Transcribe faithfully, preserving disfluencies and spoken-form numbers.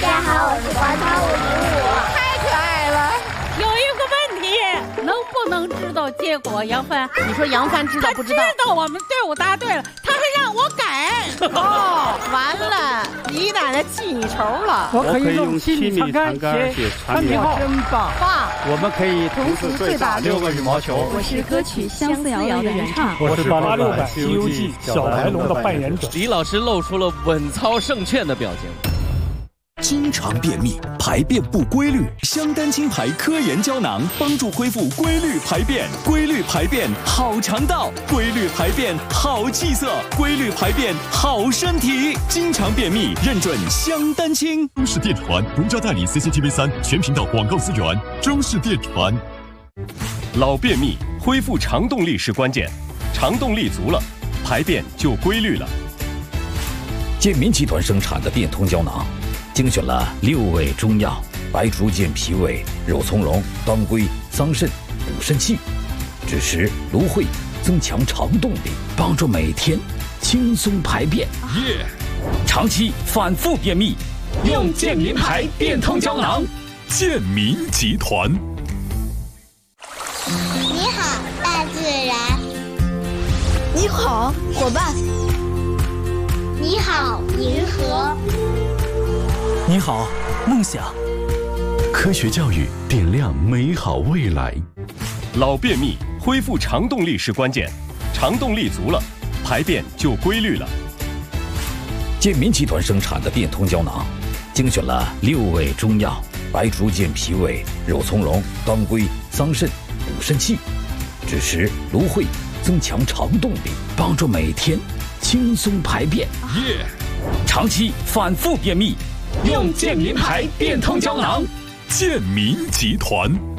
家好，我是广场舞零五， 太可爱了。 有一个问题，能不能知道结果？杨帆， 你说杨帆知道不知道？ 他知道我们队伍答对了，他还让我改。 哦，完了，李奶奶记你仇了。 我可以用七米长杆写产品号， 真棒！ 棒！ 我们可以同时对打六个羽毛球。 我是歌曲《相思谣》的原唱。 我是八六版《西游记》小白龙的扮演者。 李老师露出了稳操胜券的表情。 经常便秘，排便不规律，香丹青牌科研胶囊帮助恢复规律排便，规律排便好肠道，规律排便好气色，规律排便好身体。经常便秘认准香丹青。 中式电传独家代理 C C T V 三全频道广告资源。中式电传。 老便秘恢复肠动力是关键，肠动力足了，排便就规律了。 健民集团生产的变通胶囊。精选了六味中药，白术健脾胃、肉苁蓉、当归、桑葚、补肾气，枳实、芦荟，增强肠动力，帮助每天轻松排便。 耶！ 长期反复便秘， 用健民牌变通胶囊。 健民集团。 你好，大自然。 你好，伙伴。 你好，银河。 你好，梦想。 科学教育点亮美好未来。 老便秘恢复肠动力是关键，肠动力足了，排便就规律了。 健民集团生产的变通胶囊，精选了六味中药，白术健脾胃、肉苁蓉、当归、桑葚，补肾气，枳实、芦荟，增强肠动力，帮助每天轻松排便。 耶！ 长期反复便秘。 用健民牌变通胶囊。 健民集团。